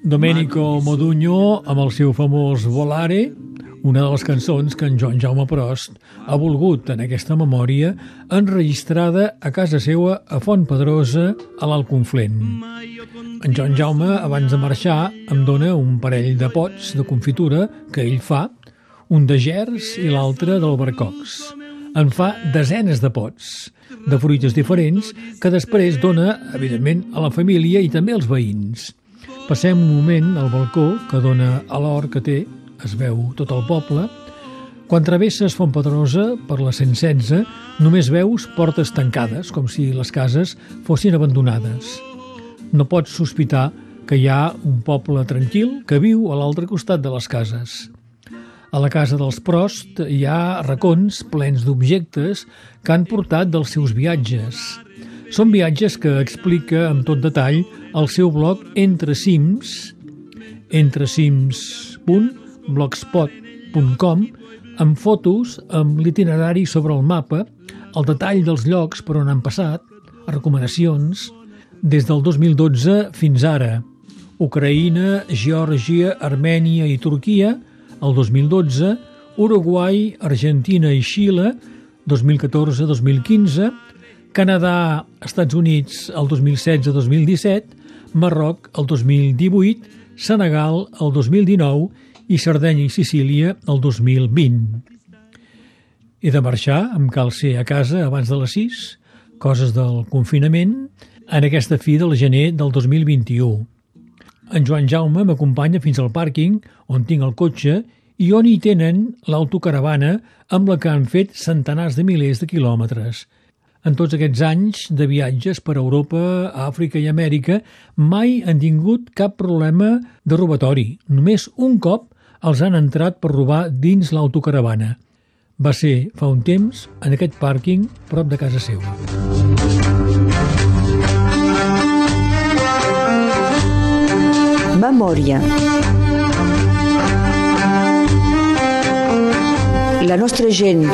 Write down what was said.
Domenico Modugno amb el seu famós Volare, una de les cançons que en Joan Jaume Prost ha volgut en aquesta memòria enregistrada a casa seua a Fontpedrosa, a l'Alt Conflent. En Joan Jaume, abans de marxar, em dona un parell de pots de confitura que ell fa, un de gers i l'altre d'albercocs. En fa desenes de pots, de fruites diferents, que després dona, evidentment, a la família i també als veïns. Passem un moment al balcó que dona a l'hort que té, es veu tot el poble. Quan travesses Fontpedrosa per la 116, només veus portes tancades, com si les cases fossin abandonades. No pots sospitar que hi ha un poble tranquil que viu a l'altre costat de les cases. A la casa dels Prost hi ha racons plens d'objectes que han portat dels seus viatges. Són viatges que explica amb tot detall al seu blog Entrecims, entrecims.blogspot.com, amb fotos, amb l'itinerari sobre el mapa, el detall dels llocs per on han passat, recomanacions, des del 2012 fins ara. Ucraïna, Geòrgia, Armènia i Turquia, el 2012, Uruguai, Argentina i Xile, 2014-2015, Canadà, Estats Units, el 2016-2017, Marroc, el 2018, Senegal, el 2019 i Sardenya i Sicília, el 2020. He de marxar, em cal ser a casa abans de les 6, coses del confinament, en aquesta fi del gener del 2021. En Joan Jaume m'acompanya fins al pàrquing, on tinc el cotxe, i on hi tenen l'autocaravana amb la que han fet centenars de milers de quilòmetres. En tots aquests anys de viatges per Europa, Àfrica i Amèrica mai han tingut cap problema de robatori. Només un cop els han entrat per robar dins l'autocaravana. Va ser fa un temps en aquest pàrquing prop de casa seva. Memòria. La nostra gent